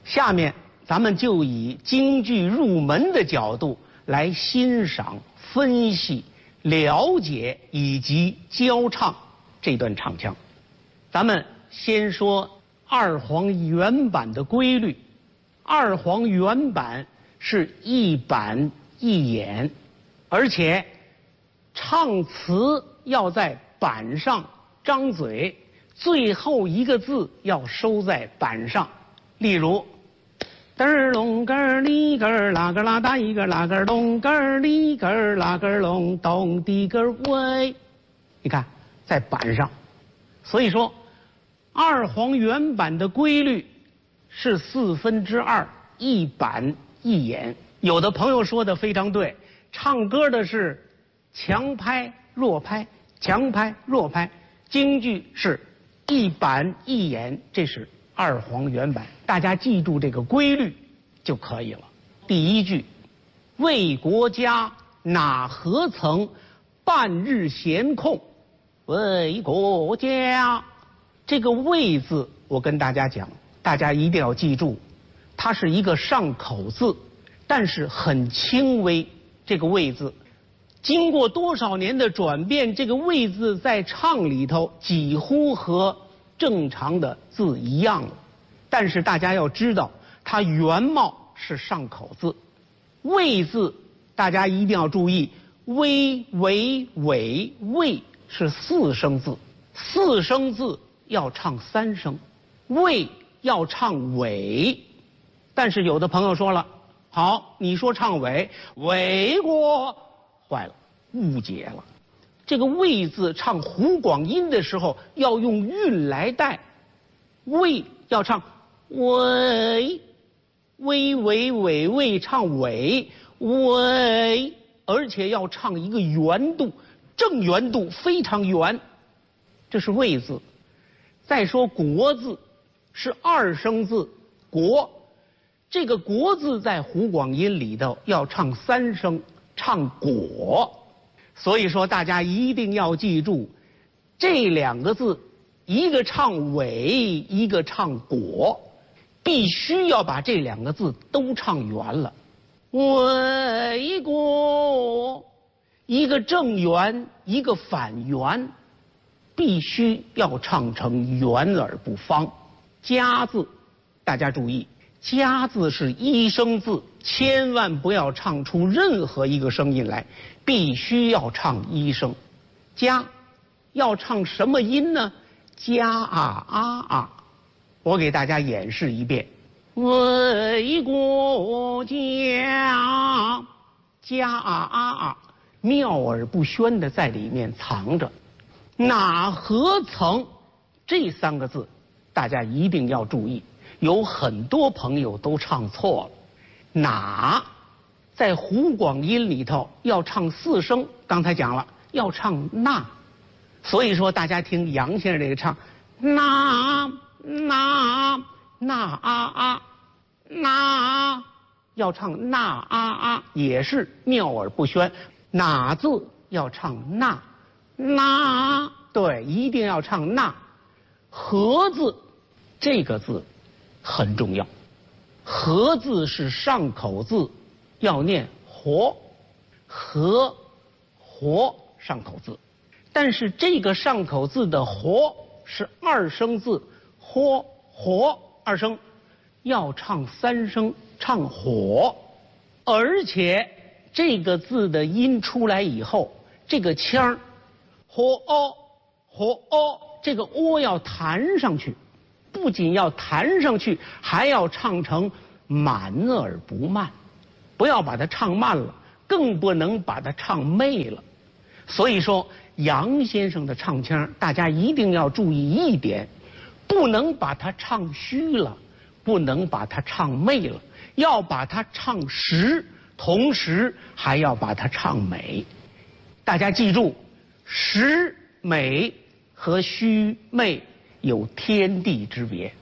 下面咱们就以京剧入门的角度来欣赏、分析、了解以及教唱这段唱腔。咱们先说二黄原版的规律。二黄原版是一板一眼，而且唱词要在板上张嘴，最后一个字要收在板上。例如嘚儿隆个儿哩个儿啦个啦哒一个啦个儿隆个儿哩个儿啦个儿隆咚滴个儿喂，你看在板上。所以说二黄原版的规律是2/4，一板一眼。有的朋友说的非常对，唱歌的是强拍弱拍，强拍弱拍，京剧是一板一眼，这是二黄原版。大家记住这个规律就可以了。第一句，为国家哪何曾半日闲空，为国家。这个为字我跟大家讲，大家一定要记住，它是一个上口字，但是很轻微。这个为字经过多少年的转变，这个为字在唱里头几乎和正常的字一样了。但是大家要知道，它原貌是上口字。为字大家一定要注意，微为尾为是4声字，4声字要唱3声，为要唱尾。但是有的朋友说了，好，你说唱尾，尾国坏了，误解了。这个为字唱湖广音的时候要用韵来带，为要唱尾，微为尾为唱尾尾，而且要唱一个圆度，正圆度非常圆，这是为字。再说国字是2声字，国，这个国字在湖广音里头要唱3声，唱果。所以说大家一定要记住，这2个字，一个唱尾，一个唱果，必须要把这2个字都唱圆了。为国，一个正圆，一个反圆，必须要唱成圆而不方。家字大家注意，家字是1声字，千万不要唱出任何一个声音来，必须要唱1声。家要唱什么音呢？家啊啊啊！我给大家演示一遍。为国家，家啊啊啊，妙而不宣的在里面藏着。哪何曾这3个字大家一定要注意，有很多朋友都唱错了。哪在湖广音里头要唱4声，刚才讲了要唱那，所以说大家听杨先生这个唱那那那啊啊，那要唱那啊啊，也是妙而不宣。哪字要唱那，那对，一定要唱那。何字这个字很重要，何字是上口字，要念活，和活上口字。但是这个上口字的活是2声字，活活2声，要唱3声，唱火。而且这个字的音出来以后，这个腔火哦火哦，这个哦要弹上去，不仅要弹上去，还要唱成满而不慢，不要把它唱慢了，更不能把它唱媚了。所以说杨先生的唱腔大家一定要注意一点，不能把它唱虚了，不能把它唱媚了，要把它唱实，同时还要把它唱美。大家记住，实美和虚媚有天地之别。